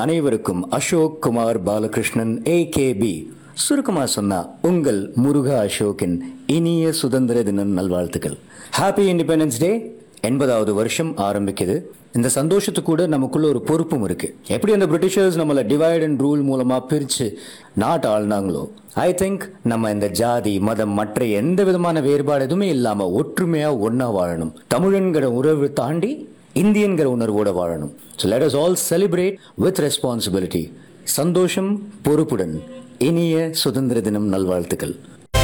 அனைவருக்கும் அசோக் குமார் பாலகிருஷ்ணன் AKB சுருக்கமா சொன்னா உங்கள் முருகா அசோக்கின் இனிய சுதந்திர தின நல்வாழ்த்துக்கள். Happy independence day. 80வது வருஷம் ஆரம்பிக்குது. இந்த சந்தோஷத்துக்கு கூட நமக்குள்ள ஒரு பொறுப்பும் இருக்கு. எப்படி அந்த பிரிட்டிஷர்ஸ் நம்மளை டிவைட் அண்ட் ரூல் மூலமா பிரிச்சு நாட்டு ஆள்னாங்களோ, ஐ திங்க் நம்ம இந்த ஜாதி மதம் மற்ற எந்த விதமான வேறுபாடு எதுவுமே இல்லாம ஒற்றுமையா ஒன்னா வாழணும். தமிழன்கிற உறவு தாண்டி இந்தியன்கிற உணர்வோட வாழணும். So let us all celebrate with responsibility. சந்தோஷம் பொறுப்புடன் இனிய சுதந்திர தினம் நல்வாழ்த்துக்கள்.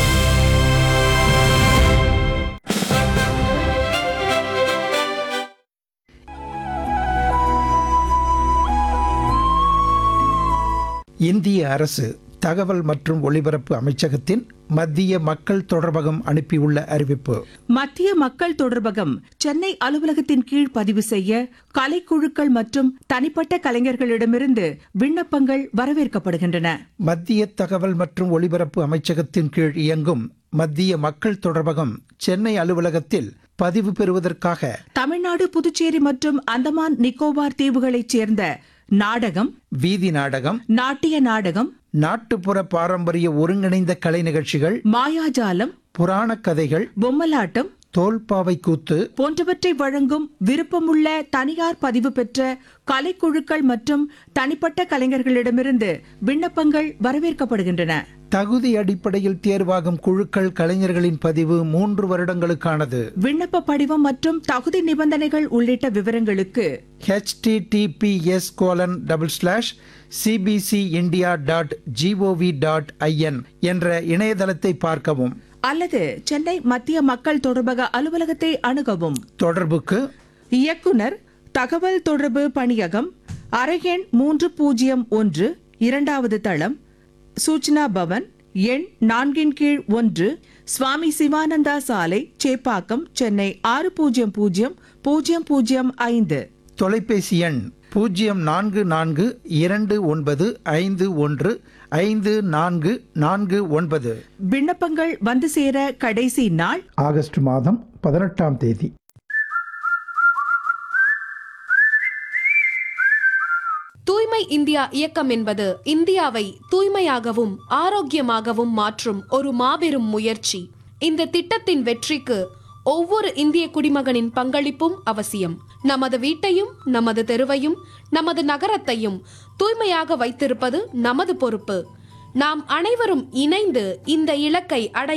இந்திய அரசு தகவல் மற்றும் ஒலிபரப்பு அமைச்சகத்தின் மத்திய மக்கள் தொடர்பகம் அனுப்பியுள்ள அறிவிப்பு. மத்திய மக்கள் தொடர்பகம் சென்னை அலுவலகத்தின் கீழ் பதிவு செய்ய கலைக்குழுக்கள் மற்றும் தனிப்பட்ட கலைஞர்களிடமிருந்து விண்ணப்பங்கள் வரவேற்கப்படுகின்றன. மத்திய தகவல் மற்றும் ஒலிபரப்பு அமைச்சகத்தின் கீழ் இயங்கும் மத்திய மக்கள் தொடர்பகம் சென்னை அலுவலகத்தில் பதிவு பெறுவதற்காக தமிழ்நாடு, புதுச்சேரி மற்றும் அந்தமான் நிக்கோபார் தீவுகளைச் சேர்ந்த நாடகம், வீதி நாடகம், நாட்டிய நாடகம், நாட்டுப்புற பாரம்பரிய ஒருங்கிணைந்த கலை நிகழ்ச்சிகள், மாயாஜாலம், புராண கதைகள், பொம்மலாட்டம், தோல்பாவை கூத்து போன்றவற்றை வழங்கும் விருப்பமுள்ள தனியார் பதிவு பெற்ற கலைக்குழுக்கள் மற்றும் தனிப்பட்ட கலைஞர்களிடமிருந்து விண்ணப்பங்கள் வரவேற்கப்படுகின்றன. தகுதி அடிப்படையில் தேர்வாகும் குழுக்கள் கலைஞர்களின் பதிவு 3 வருடங்களுக்கானது. விண்ணப்ப படிவம் மற்றும் தகுதி நிபந்தனைகள் உள்ளிட்ட விவரங்களுக்கு https://cbcindia.gov.in என்ற இணையதளத்தை பார்க்கவும் அல்லது சென்னை மத்திய மக்கள் தொடர்பக அலுவலகத்தை அணுகவும். தொடர்புக்கு இயக்குனர், தகவல் தொடர்பு பணியகம், அறையெண் 301, 2வது தளம், சூச்சனா பவன், எண் 4/1, சுவாமி சிவானந்தா சாலை, சேப்பாக்கம், சென்னை 600005. தொலைபேசி எண் 0424515449. விண்ணப்பங்கள் வந்து சேர கடைசி நாள் ஆகஸ்ட் மாதம் 18ஆம் தேதி. தூய்மை இந்தியா இயக்கம் என்பது இந்தியாவை தூய்மையாகவும் ஆரோக்கியமாகவும் மாற்றும் ஒரு மாபெரும் முயற்சி. இந்த திட்டத்தின் வெற்றிக்கு ஒவ்வொரு இந்திய குடிமகனின் பங்களிப்பும் அவசியம். நமது வீட்டையும், நமது தெருவையும், நமது நகரத்தையும் தூய்மையாக வைத்திருப்பது நமது பொறுப்பு. நாம் அனைவரும் இணைந்து இந்த இலக்கை அடைய